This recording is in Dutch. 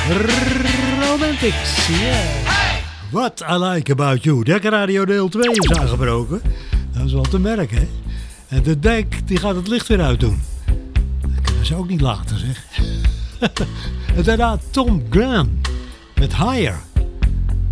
Romantics, yeah. What I Like About You. Dekker Radio deel 2 is aangebroken. Dat is wel te merken, hè. En de dek die gaat het licht weer uitdoen. Dat kunnen ze ook niet laten, zeg. En daarna Tom Graham met Higher.